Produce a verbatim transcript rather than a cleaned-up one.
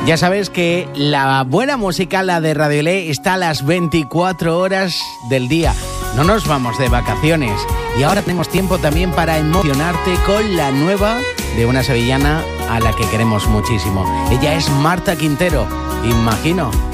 Ya sabes que la buena música, la de Radio L, está a las veinticuatro horas del día. No nos vamos de vacaciones. Y ahora tenemos tiempo también para emocionarte con la nueva de una sevillana a la que queremos muchísimo. Ella es Marta Quintero. Imagino.